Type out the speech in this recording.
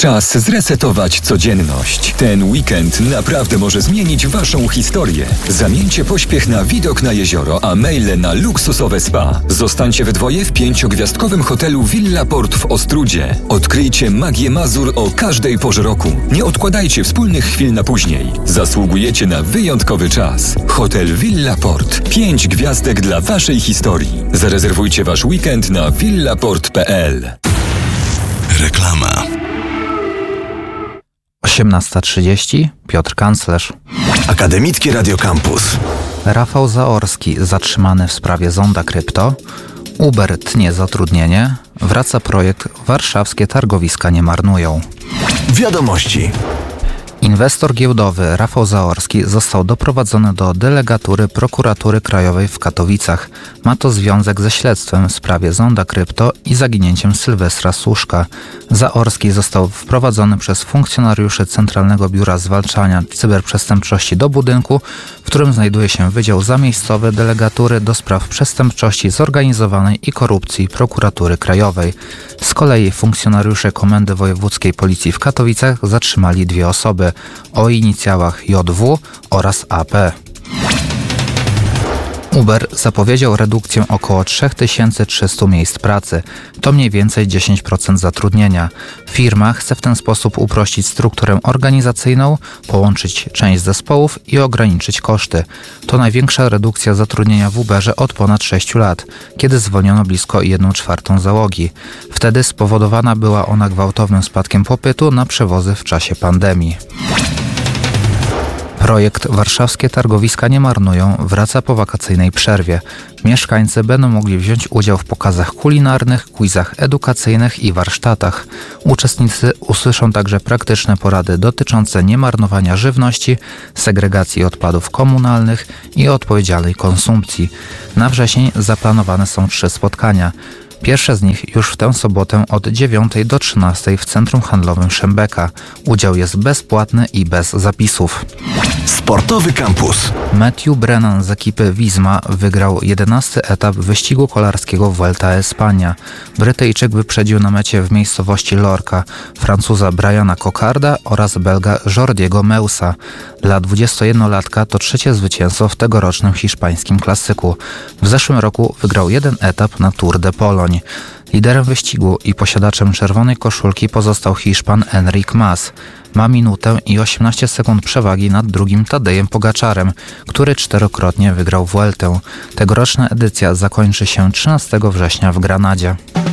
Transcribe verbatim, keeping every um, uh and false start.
Czas zresetować codzienność. Ten weekend naprawdę może zmienić Waszą historię. Zamieńcie pośpiech na widok na jezioro, a maile na luksusowe spa. Zostańcie we dwoje w pięciogwiazdkowym hotelu Villa Port w Ostródzie. Odkryjcie magię Mazur o każdej porze roku. Nie odkładajcie wspólnych chwil na później. Zasługujecie na wyjątkowy czas. Hotel Villa Port. Pięć gwiazdek dla Waszej historii. Zarezerwujcie Wasz weekend na villaport kropka p l. Reklama. osiemnasta trzydzieści. Piotr Kanclerz. Akademickie Radio Campus. Rafał Zaorski zatrzymany w sprawie Zonda Krypto. Uber tnie zatrudnienie. Wraca projekt Warszawskie targowiska nie marnują. Wiadomości. Inwestor giełdowy Rafał Zaorski został doprowadzony do delegatury Prokuratury Krajowej w Katowicach. Ma to związek ze śledztwem w sprawie Zonda Krypto i zaginięciem Sylwestra Słuszka. Zaorski został wprowadzony przez funkcjonariuszy Centralnego Biura Zwalczania Cyberprzestępczości do budynku, w którym znajduje się Wydział Zamiejscowy Delegatury do Spraw Przestępczości Zorganizowanej i Korupcji Prokuratury Krajowej. Z kolei funkcjonariusze Komendy Wojewódzkiej Policji w Katowicach zatrzymali dwie osoby o inicjałach J W oraz A P. Uber zapowiedział redukcję około trzy tysiące trzysta miejsc pracy. To mniej więcej dziesięć procent zatrudnienia. Firma chce w ten sposób uprościć strukturę organizacyjną, połączyć część zespołów i ograniczyć koszty. To największa redukcja zatrudnienia w Uberze od ponad sześciu lat, kiedy zwolniono blisko jedną czwartą załogi. Wtedy spowodowana była ona gwałtownym spadkiem popytu na przewozy w czasie pandemii. Projekt Warszawskie targowiska nie marnują wraca po wakacyjnej przerwie. Mieszkańcy będą mogli wziąć udział w pokazach kulinarnych, quizach edukacyjnych i warsztatach. Uczestnicy usłyszą także praktyczne porady dotyczące niemarnowania żywności, segregacji odpadów komunalnych i odpowiedzialnej konsumpcji. Na wrzesień zaplanowane są trzy spotkania. Pierwsze z nich już w tę sobotę od dziewiątej do trzynastej w Centrum Handlowym Szembeka. Udział jest bezpłatny i bez zapisów. Sportowy Campus. Matthew Brennan z ekipy Visma wygrał jedenasty etap wyścigu kolarskiego Vuelta a España. Brytyjczyk wyprzedził na mecie w miejscowości Lorca Francuza Briana Cocharda oraz Belga Jordiego Meusa. Dla dwudziestojednolatka to trzecie zwycięstwo w tegorocznym hiszpańskim klasyku. W zeszłym roku wygrał jeden etap na Tour de Pologne. Liderem wyścigu i posiadaczem czerwonej koszulki pozostał Hiszpan Enric Mas. Ma minutę i osiemnaście sekund przewagi nad drugim Tadejem Pogaczarem, który czterokrotnie wygrał Vueltę. Tegoroczna edycja zakończy się trzynastego września w Granadzie.